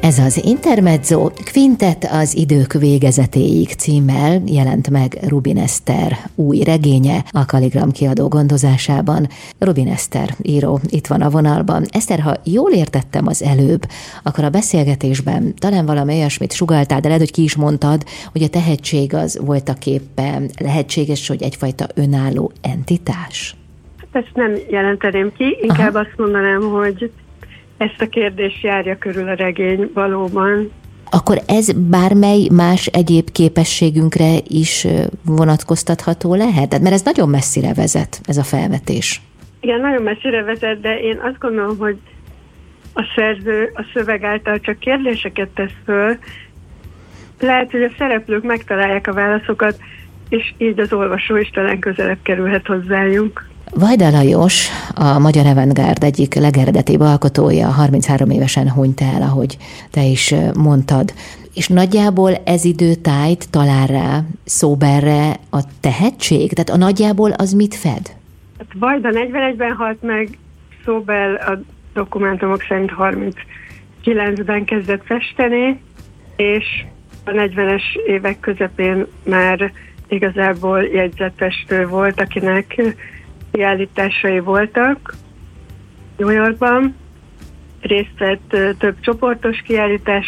Ez az Intermezzo Quintet az idők végezetéig címmel jelent meg Rubin Eszter új regénye a Kaligram kiadó gondozásában. Rubin Eszter író itt van a vonalban. Eszter, ha jól értettem az előbb, akkor a beszélgetésben talán valami olyasmit sugalltál, de lehet, hogy ki is mondtad, hogy a tehetség az voltaképpen lehetséges, hogy egyfajta önálló entitás? Ezt nem jelenteném ki, inkább azt mondanám, hogy ezt a kérdést járja körül a regény valóban. Akkor ez bármely más egyéb képességünkre is vonatkoztatható lehet? Mert ez nagyon messzire vezet, ez a felvetés. Igen, nagyon messzire vezet, de én azt gondolom, hogy a szerző a szöveg által csak kérdéseket tesz föl. Lehet, hogy a szereplők megtalálják a válaszokat, és így az olvasó is talán közelebb kerülhet hozzájunk. Vajda Lajos, a magyar avantgárd egyik legeredetibb alkotója, 33 évesen hunyt el, ahogy te is mondtad. És nagyjából ez időtájt talál rá Szóberre a tehetség? Tehát a nagyjából az mit fed? Hát Vajda 41-ben halt meg, Szóber a dokumentumok szerint 39-ben kezdett festeni, és a 40-es évek közepén már igazából jegyzetfestő volt, akinek kiállításai voltak New Yorkban. Részt vett több csoportos kiállítás